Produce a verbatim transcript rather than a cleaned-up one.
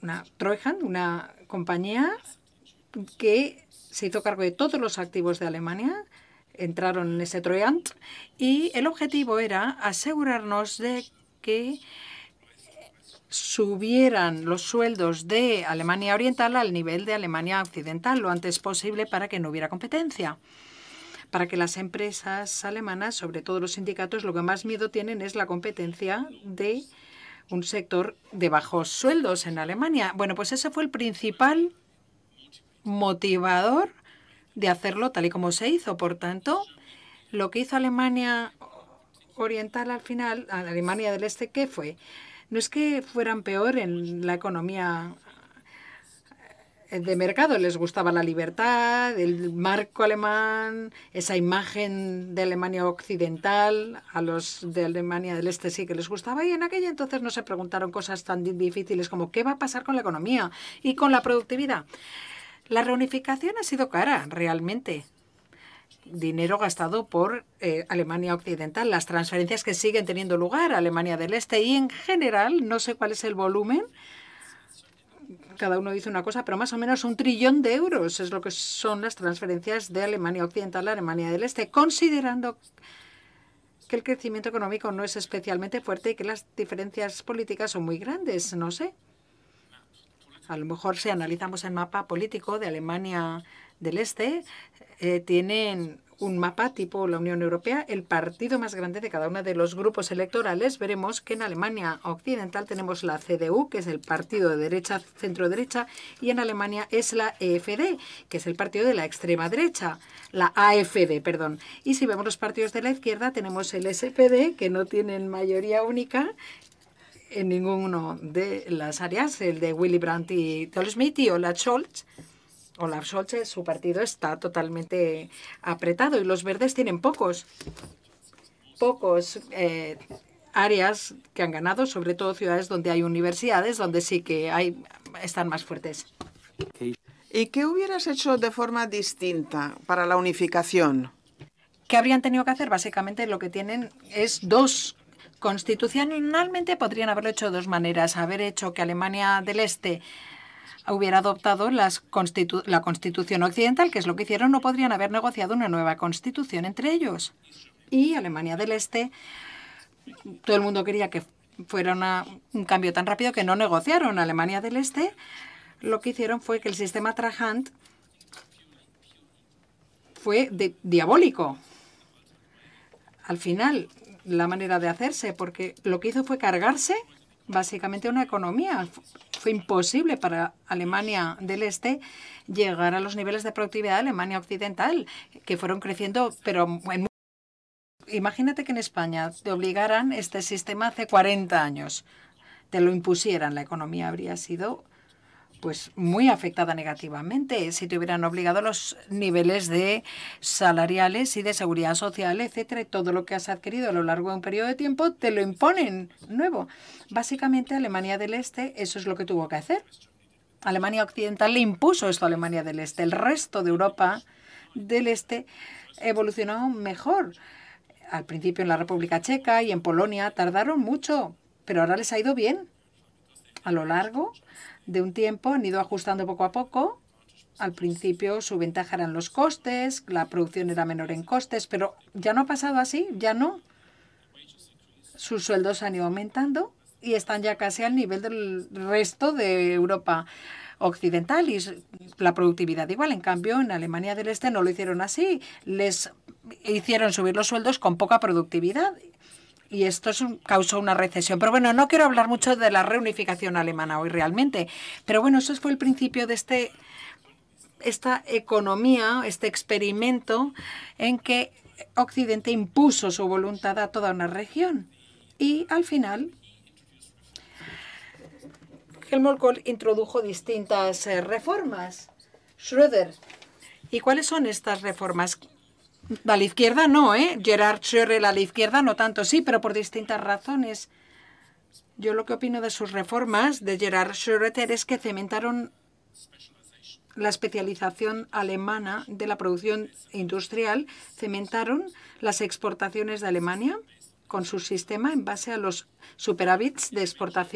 una Treuhand, una compañía que se hizo cargo de todos los activos de Alemania, entraron en ese Treuhand y el objetivo era asegurarnos de que subieran los sueldos de Alemania Oriental al nivel de Alemania Occidental lo antes posible para que no hubiera competencia. Para que las empresas alemanas, sobre todo los sindicatos, lo que más miedo tienen es la competencia de un sector de bajos sueldos en Alemania. Bueno, pues ese fue el principal motivador de hacerlo tal y como se hizo. Por tanto, lo que hizo Alemania Oriental al final, Alemania del Este, ¿qué fue? No es que fueran peor en la economía de mercado, les gustaba la libertad, el marco alemán, esa imagen de Alemania Occidental, a los de Alemania del Este sí que les gustaba, y en aquella entonces no se preguntaron cosas tan difíciles como ¿qué va a pasar con la economía y con la productividad? La reunificación ha sido cara, realmente. Dinero gastado por eh, Alemania Occidental, las transferencias que siguen teniendo lugar a Alemania del Este y en general, no sé cuál es el volumen, cada uno dice una cosa, pero más o menos un trillón de euros es lo que son las transferencias de Alemania Occidental a Alemania del Este, considerando que el crecimiento económico no es especialmente fuerte y que las diferencias políticas son muy grandes, no sé. A lo mejor si analizamos el mapa político de Alemania del Este, eh, tienen un mapa tipo la Unión Europea, el partido más grande de cada uno de los grupos electorales. Veremos que en Alemania Occidental tenemos la C D U, que es el partido de derecha, centro-derecha, y en Alemania es la E F D, que es el partido de la extrema derecha, la A F D, perdón. Y si vemos los partidos de la izquierda, tenemos el S P D, que no tienen mayoría única en ninguno de las áreas, el de Willy Brandt y Thorsten Schmidt y Olaf Scholz. Olaf Scholz, su partido está totalmente apretado y los verdes tienen pocos, pocos eh, áreas que han ganado, sobre todo ciudades donde hay universidades, donde sí que hay, están más fuertes. ¿Y qué hubieras hecho de forma distinta para la unificación? ¿Qué habrían tenido que hacer? Básicamente lo que tienen es dos. Constitucionalmente podrían haberlo hecho de dos maneras. Haber hecho que Alemania del Este hubiera adoptado las constitu la Constitución Occidental, que es lo que hicieron, no podrían haber negociado una nueva Constitución entre ellos. Y Alemania del Este, todo el mundo quería que fuera una, un cambio tan rápido que no negociaron. Alemania del Este lo que hicieron fue que el sistema Treuhand fue de, diabólico. Al final, la manera de hacerse, porque lo que hizo fue cargarse básicamente una economía. Fue imposible para Alemania del Este llegar a los niveles de productividad de Alemania Occidental, que fueron creciendo, pero en... Imagínate que en España te obligaran este sistema hace cuarenta años, te lo impusieran, la economía habría sido pues muy afectada negativamente si te hubieran obligado los niveles de salariales y de seguridad social, etcétera, y todo lo que has adquirido a lo largo de un periodo de tiempo te lo imponen nuevo. Básicamente, Alemania del Este eso es lo que tuvo que hacer. Alemania Occidental le impuso esto a Alemania del Este. El resto de Europa del Este evolucionó mejor. Al principio en la República Checa y en Polonia tardaron mucho, pero ahora les ha ido bien. A lo largo de un tiempo han ido ajustando poco a poco. Al principio su ventaja eran los costes, la producción era menor en costes, pero ya no ha pasado así, ya no. Sus sueldos han ido aumentando y están ya casi al nivel del resto de Europa Occidental y la productividad igual. En cambio, en Alemania del Este no lo hicieron así. Les hicieron subir los sueldos con poca productividad. Y esto es un, causó una recesión. Pero bueno, no quiero hablar mucho de la reunificación alemana hoy realmente. Pero bueno, eso fue el principio de este, esta economía, este experimento en que Occidente impuso su voluntad a toda una región. Y al final, Helmut Kohl introdujo distintas eh, reformas. Schröder. ¿Y cuáles son estas reformas? A la izquierda no, ¿eh? Gerhard Schröder a la izquierda no tanto, sí, pero por distintas razones. Yo lo que opino de sus reformas de Gerhard Schröder es que cementaron la especialización alemana de la producción industrial, cementaron las exportaciones de Alemania con su sistema en base a los superávits de exportación.